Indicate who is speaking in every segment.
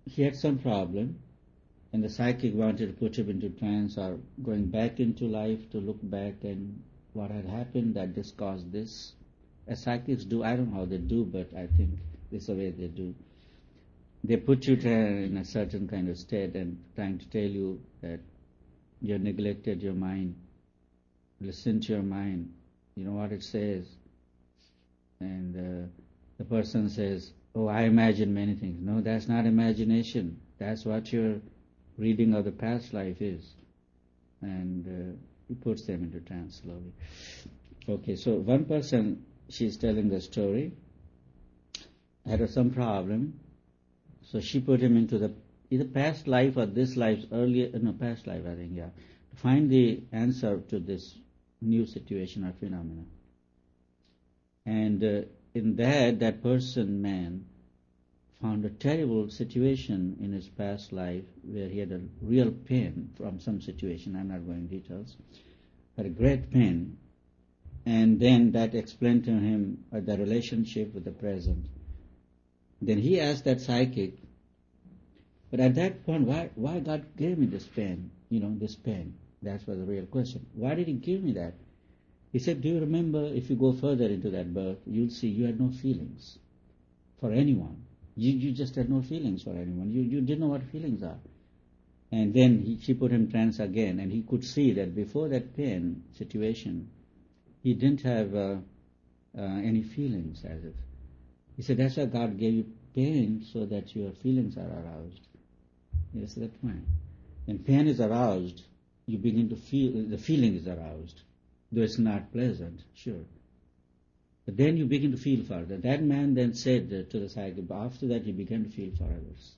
Speaker 1: he had some problem, and the psychic wanted to put him into trance or going back into life to look back and what had happened that this caused this. As psychics do, I don't know how they do, but I think this is the way they do. They put you in a certain kind of state and trying to tell you that you neglected your mind. Listen to your mind. You know what it says. And the person says, oh, I imagine many things. No, that's not imagination. That's what your reading of the past life is. And he puts them into trance slowly. Okay, so one person, she's telling the story, had some problem. So she put him into the either past life or this life's earlier, no, past life, I think, yeah, to find the answer to this new situation or phenomena. And in that person, man, found a terrible situation in his past life where he had a real pain from some situation. I'm not going into details, but a great pain. And then that explained to him the relationship with the present. Then he asked that psychic, but at that point, why God gave me this pain? This pain. That was the real question. Why did He give me that? He said, do you remember, if you go further into that birth, you'll see you had no feelings for anyone. You just had no feelings for anyone. You didn't know what feelings are. And then she put him in trance again, and he could see that before that pain situation, he didn't have any feelings as if. He said, that's why God gave you pain, so that your feelings are aroused. Yes, that's fine. When pain is aroused, you begin to feel, the feeling is aroused, though it's not pleasant, sure. But then you begin to feel for that. That man then said to the psychic, after that he began to feel for others.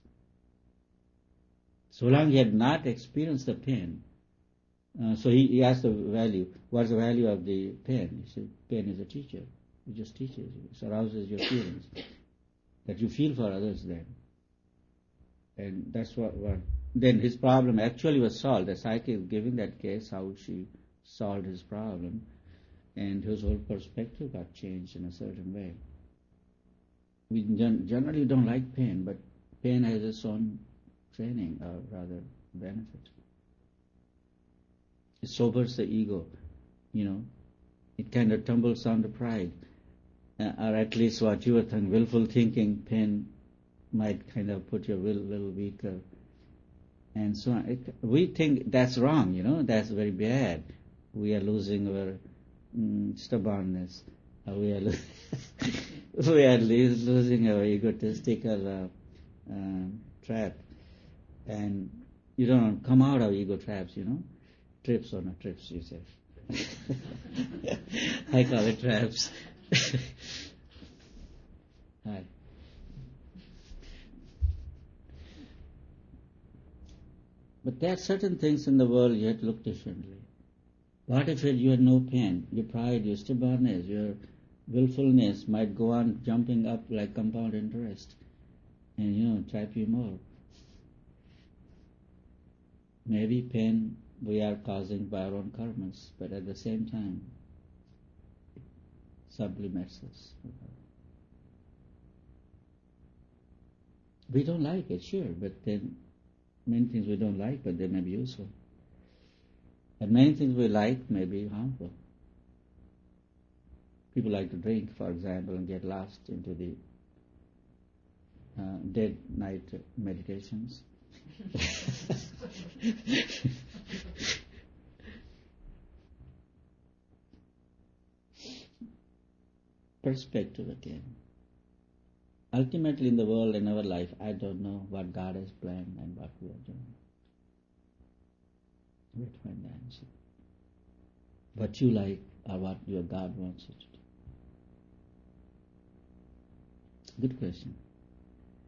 Speaker 1: So long he had not experienced the pain, so he asked the value, what's the value of the pain? He said, pain is a teacher. It just teaches you. It arouses your feelings. That you feel for others then. And that's what then his problem actually was solved. The psychic giving that case, how she solved his problem, and his whole perspective got changed in a certain way. We generally don't like pain, but pain has its own training, or rather benefit. It sobers the ego, It kind of tumbles down the pride. Or at least what you were thinking, willful thinking, pain might kind of put your will a little weaker. And so on. We think that's wrong, that's very bad. We are losing our stubbornness. We are losing our egotistical trap. And you don't come out of ego traps, Trips or not trips, you say. I call it traps. Hi. But there are certain things in the world you have to look differently. What if you had no pain? Your pride, your stubbornness, your willfulness might go on jumping up like compound interest and, trap you more. Maybe pain we are causing by our own karmas, but at the same time, it sublimates us. We don't like it, sure, but then many things we don't like, but they may be useful. And many things we like may be harmful. People like to drink, for example, and get lost into the dead night meditations. Perspective again. Ultimately in the world, in our life, I don't know what God has planned and what we are doing. We'll find the answer. What you like or what your God wants you to do. Good question.